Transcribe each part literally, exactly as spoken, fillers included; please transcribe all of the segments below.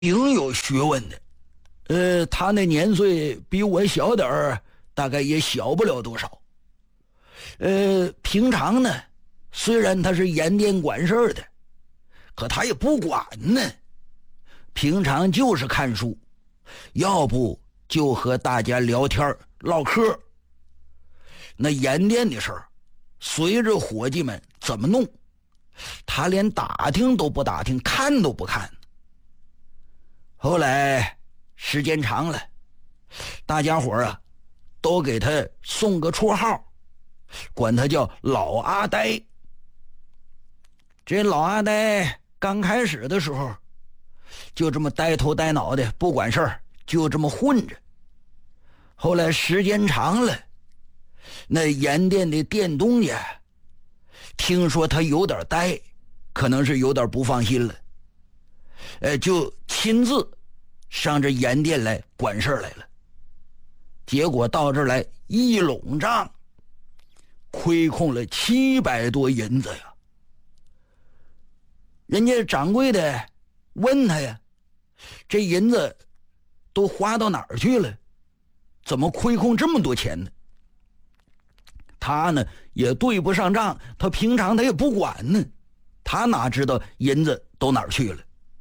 挺有学问的。呃，他那年岁比我小点儿，大概也小不了多少。呃，平常呢，虽然他是盐店管事儿的，可他也不管呢。平常就是看书，要不就和大家聊天唠嗑。那盐店的事儿，随着伙计们怎么弄，他连打听都不打听，看都不看。后来时间长了，大家伙啊都给他送个绰号，管他叫老阿呆。这老阿呆刚开始的时候就这么呆头呆脑的，不管事儿，就这么混着。后来时间长了，那盐店的店东家听说他有点呆，可能是有点不放心了，呃，就亲自上这盐店来管事儿来了。结果到这儿来一拢账，亏空了七百多银子呀。人家掌柜的问他呀，这银子都花到哪儿去了？怎么亏空这么多钱呢？他呢也对不上账，他平常他也不管呢，他哪知道银子都哪儿去了？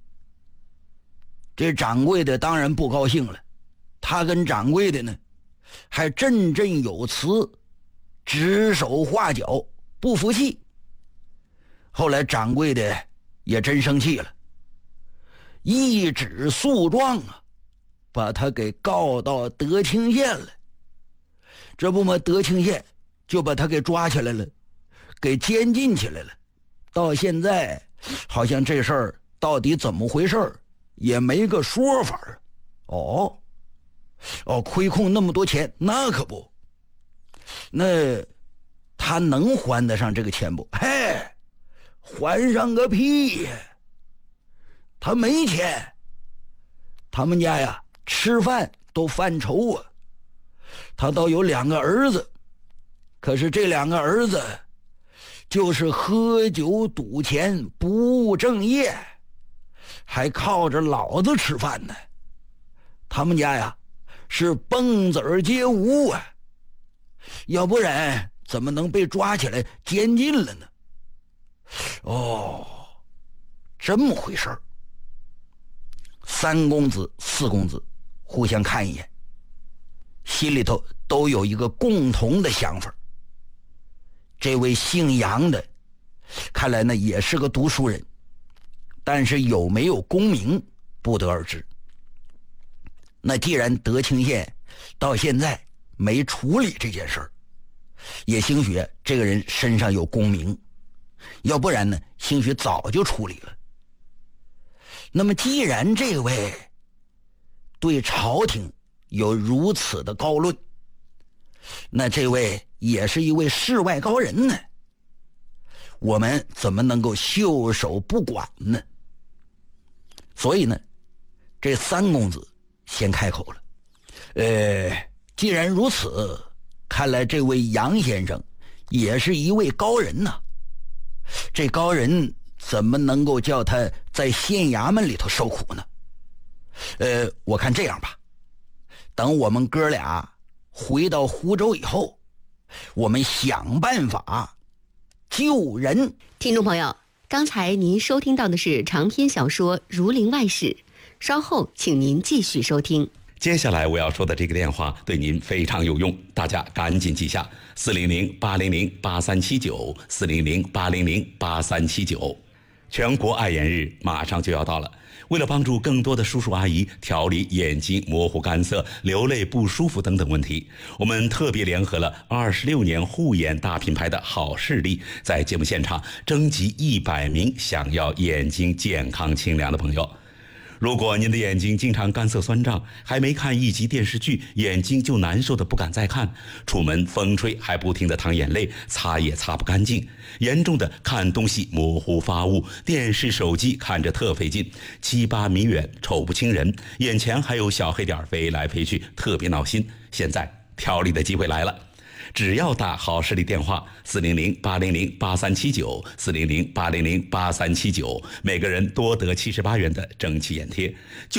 这掌柜的当然不高兴了，他跟掌柜的呢还振振有词，指手画脚，不服气。后来掌柜的也真生气了，一纸诉状啊，把他给告到德清县了。这不嘛，德清县就把他给抓起来了，给监禁起来了。到现在好像这事儿到底怎么回事也没个说法。哦哦，亏空那么多钱，那可不，那他能还得上这个钱不？嘿，还上个屁呀！他没钱，他们家呀吃饭都犯愁啊。他倒有两个儿子，可是这两个儿子就是喝酒赌钱，不务正业，还靠着老子吃饭呢。他们家呀是蹦子儿皆无啊，要不然怎么能被抓起来监禁了呢？哦，这么回事儿。三公子四公子互相看一眼，心里头都有一个共同的想法。这位姓杨的看来呢也是个读书人，但是有没有功名不得而知。那既然德清县到现在没处理这件事儿，也兴许这个人身上有功名，要不然呢兴许早就处理了。那么既然这位对朝廷有如此的高论，那这位也是一位世外高人呢，我们怎么能够袖手不管呢？所以呢，这三公子先开口了。呃，既然如此，看来这位杨先生也是一位高人呐。这高人怎么能够叫他在县衙门里头受苦呢？呃，我看这样吧，等我们哥俩回到湖州以后，我们想办法救人。 听众朋友，刚才您收听到的是长篇小说《儒林外史》，稍后请您继续收听。 接下来我要说的这个电话对您非常有用，大家赶紧记下：四零零八零零八三七九，四零零八零零八三七九。全国爱眼日马上就要到了，为了帮助更多的叔叔阿姨调理眼睛模糊、干涩、流泪不舒服等等问题，我们特别联合了二十六年护眼大品牌的好视力，在节目现场征集一百名想要眼睛健康清凉的朋友。如果您的眼睛经常干涩酸胀，还没看一集电视剧，眼睛就难受的不敢再看，出门风吹还不停的淌眼泪，擦也擦不干净，严重的看东西模糊发雾，电视手机看着特费劲，七八米远瞅不清人，眼前还有小黑点飞来飞去，特别闹心。现在调理的机会来了。 只要打好视力电话四零零八零零八三七九四零零八零零八三七九，每个人多得七十八元的蒸汽眼贴。